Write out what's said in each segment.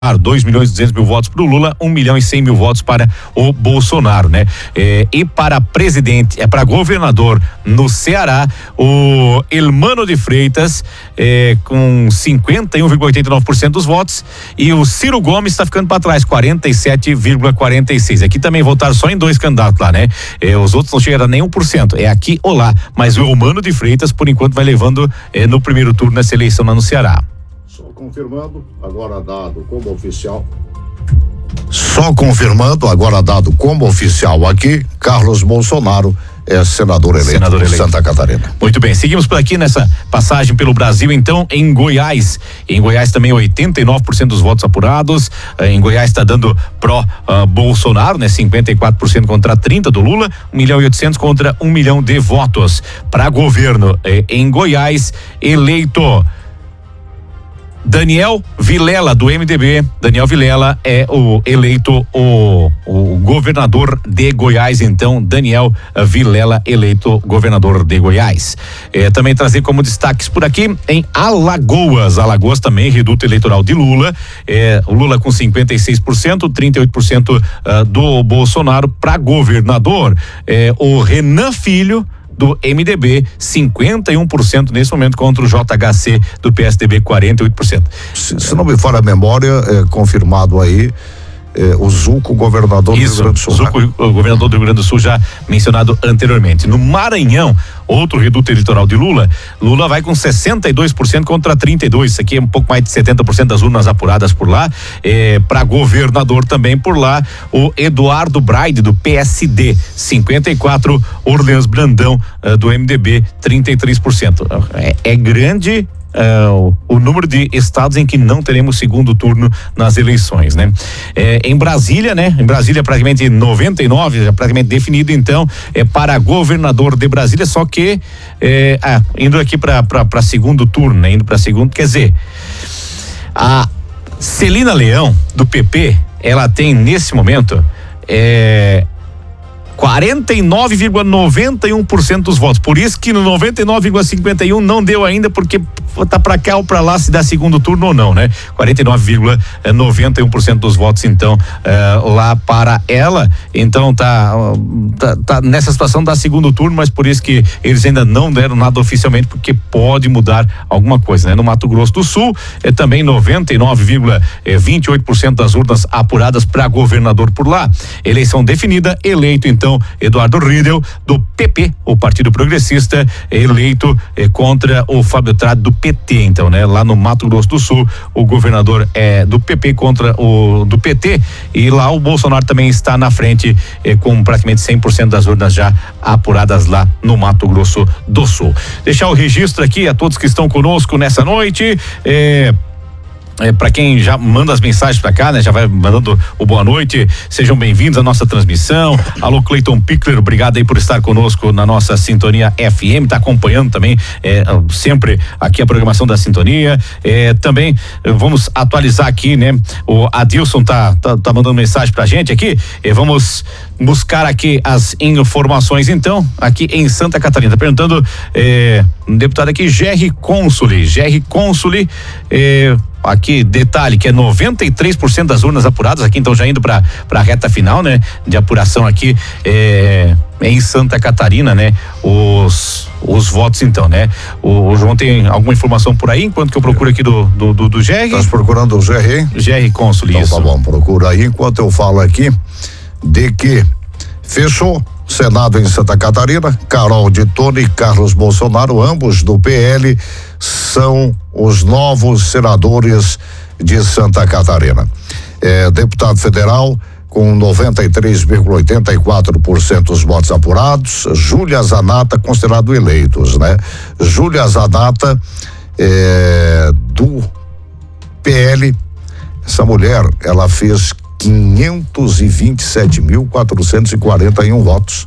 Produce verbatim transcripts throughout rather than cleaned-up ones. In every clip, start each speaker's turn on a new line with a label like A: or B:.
A: dois milhões e duzentos mil votos para o Lula, um milhão e cem mil votos para o Bolsonaro, né? É, e para presidente, é para governador no Ceará, o Elmano de Freitas, é, com cinquenta e um vírgula oitenta e nove por cento dos votos, e o Ciro Gomes está ficando para trás, quarenta e sete vírgula quarenta e seis. Aqui também votaram só em dois candidatos lá, né? É, os outros não chegaram a nem um por cento. É aqui ou lá, mas o Elmano de Freitas, por enquanto, vai levando é, no primeiro turno nessa eleição lá no Ceará.
B: Confirmando, agora dado como oficial. Só confirmando, agora dado como oficial aqui, Carlos Bolsonaro é senador eleito
A: senador
B: por
A: eleito.
B: Santa Catarina.
A: Muito bem, seguimos por aqui nessa passagem pelo Brasil, então, em Goiás. Em Goiás também oitenta e nove por cento dos votos apurados. Em Goiás está dando pró uh, Bolsonaro, né? cinquenta e quatro por cento contra trinta do Lula, um milhão e oitocentos contra um milhão de votos. Para governo eh, em Goiás, eleito Daniel Vilela, do M D B. Daniel Vilela é o eleito o, o governador de Goiás, então Daniel Vilela eleito governador de Goiás. É, também trazer como destaques por aqui em Alagoas. Alagoas também reduto eleitoral de Lula. É, o Lula com cinquenta e seis por cento, trinta e oito por cento uh, do Bolsonaro. Para governador, é, o Renan Filho do M D B, cinquenta e um por cento nesse momento, contra o J H C do P S D B, quarenta e oito por cento.
B: Se, se não me falha a memória, é confirmado aí é, o Zuco, governador
A: Isso,
B: do Rio Grande do Sul.
A: Zuco, né? O governador do Rio Grande do Sul, já mencionado anteriormente. No Maranhão, outro reduto eleitoral de Lula, Lula vai com sessenta e dois por cento contra trinta e dois por cento. Isso aqui é um pouco mais de setenta por cento das urnas apuradas por lá. É, para governador também por lá, o Eduardo Braide, do P S D, cinquenta e quatro por cento, Orleans Brandão, uh, do M D B, trinta e três por cento. É, é grande Uh, o, o número de estados em que não teremos segundo turno nas eleições, né? É, em Brasília, né? Em Brasília, praticamente noventa e nove, já praticamente definido, então, é para governador de Brasília, só que é, ah, indo aqui para para segundo turno, né? Indo para segundo, quer dizer, a Celina Leão, do P P, ela tem nesse momento é, quarenta e nove vírgula noventa e um por cento dos votos. Por isso que no noventa e nove vírgula cinquenta e um não deu ainda, porque tá para cá ou para lá se dá segundo turno ou não, né? quarenta e nove vírgula noventa e um por cento dos votos, então, uh, lá para ela. Então tá, uh, tá, tá nessa situação da segundo turno, mas por isso que eles ainda não deram nada oficialmente, porque pode mudar alguma coisa, né? No Mato Grosso do Sul, é também noventa e nove vírgula vinte e oito por cento das urnas apuradas para governador por lá. Eleição definida, eleito então Eduardo Riedel, do P P, o Partido Progressista, eleito eh, contra o Fábio Trade, do P T, então, né? Lá no Mato Grosso do Sul, o governador é do P P contra o do P T, e lá o Bolsonaro também está na frente, eh, com praticamente cem por cento das urnas já apuradas lá no Mato Grosso do Sul. Deixar o registro aqui a todos que estão conosco nessa noite, eh, É, para quem já manda as mensagens para cá, né? Já vai mandando o boa noite, sejam bem-vindos à nossa transmissão. Alô, Cleiton Pickler, obrigado aí por estar conosco na nossa Sintonia F M, tá acompanhando também é, sempre aqui a programação da Sintonia. É, também vamos atualizar aqui, né? O Adilson tá, tá, tá mandando mensagem pra gente aqui, é, vamos buscar aqui as informações, então, aqui em Santa Catarina, tá perguntando é, um deputado aqui, Gerry Consuli, Gerry Consuli, é, aqui, detalhe, que é noventa e três por cento das urnas apuradas aqui, então já indo para para a reta final, né, de apuração aqui é, em Santa Catarina, né, os os votos, então, né. O, o João tem alguma informação por aí, enquanto que eu procuro aqui do do do, do Gerry.
B: Estás procurando o Gerry?
A: Gerry Consuli,
B: então,
A: isso.
B: Tá bom, procura aí, enquanto eu falo aqui de que fechou Senado em Santa Catarina, Carol de Tone e Carlos Bolsonaro, ambos do P L, são os novos senadores de Santa Catarina. É, deputado federal com noventa e três vírgula oitenta e quatro por cento dos votos apurados, Júlia Zanata, considerado eleitos, né? Júlia Zanata, é, do P L, essa mulher, ela fez quinhentos e vinte e sete mil quatrocentos e quarenta e um votos,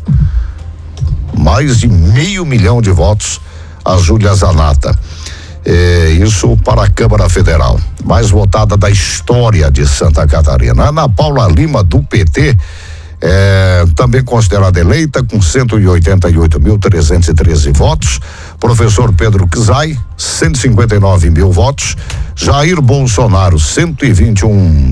B: mais de meio milhão de votos a Júlia Zanata. É, isso para a Câmara Federal, mais votada da história de Santa Catarina. Ana Paula Lima, do P T, é, também considerada eleita com cento e oitenta e oito mil trezentos e treze votos. Professor Pedro Czai, cento e cinquenta e nove mil votos. Jair Bolsonaro, cento e vinte e um